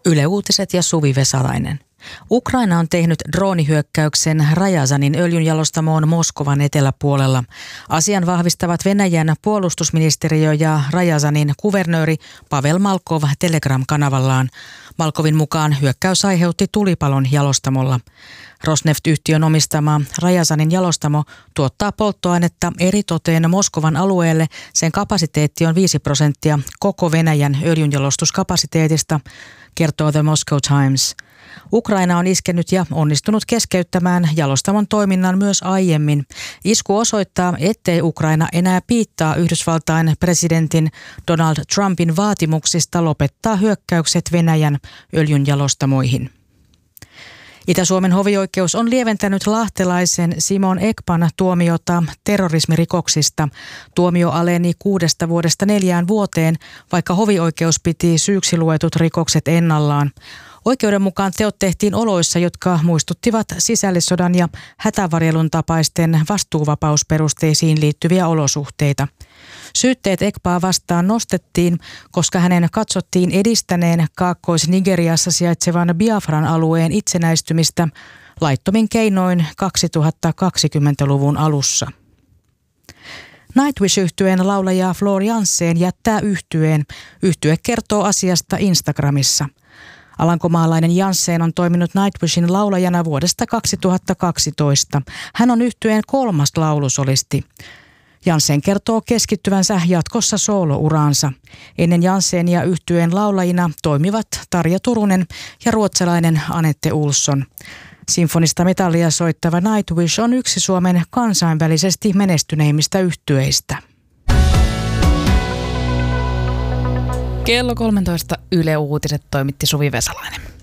Yle Uutiset ja Suvi Vesalainen. Ukraina on tehnyt droonihyökkäyksen Rajazanin öljynjalostamoon Moskovan eteläpuolella. Asian vahvistavat Venäjän puolustusministeriö ja Rajazanin kuvernööri Pavel Malkov Telegram-kanavallaan. Malkovin mukaan hyökkäys aiheutti tulipalon jalostamolla. Rosneft-yhtiön omistama Rajazanin jalostamo tuottaa polttoainetta eritoten Moskovan alueelle. Sen kapasiteetti on 5% koko Venäjän öljynjalostuskapasiteetista, kertoo The Moscow Times. Ukraina on iskenyt ja onnistunut keskeyttämään jalostamon toiminnan myös aiemmin. Isku osoittaa, ettei Ukraina enää piittaa Yhdysvaltain presidentin Donald Trumpin vaatimuksista lopettaa hyökkäykset Venäjän öljynjalostamoihin. Itä-Suomen hovioikeus on lieventänyt lahtelaisen Simon Ekpan tuomiota terrorismirikoksista. Tuomio aleni 6 vuodesta 4 vuoteen, vaikka hovioikeus piti syyksi luetut rikokset ennallaan. Oikeuden mukaan teot tehtiin oloissa, jotka muistuttivat sisällissodan ja hätävarjelun tapaisten vastuuvapausperusteisiin liittyviä olosuhteita. Syytteet Ekpaa vastaan nostettiin, koska hänen katsottiin edistäneen Kaakkois-Nigeriassa sijaitsevan Biafran alueen itsenäistymistä laittomin keinoin 2020-luvun alussa. Nightwish-yhtyeen laulaja Floor Jansen jättää yhtyeen. Yhtye kertoo asiasta Instagramissa. Alankomaalainen Jansen on toiminut Nightwishin laulajana vuodesta 2012. Hän on yhtyeen 3. laulusolisti. Jansen kertoo keskittyvänsä jatkossa soolouraansa. Ennen Jansenia yhtyeen laulajina toimivat Tarja Turunen ja ruotsalainen Anette Olsson. Sinfonista metallia soittava Nightwish on yksi Suomen kansainvälisesti menestyneimmistä yhtyeistä. Kello 13 Yle Uutiset toimitti Suvi Vesalainen.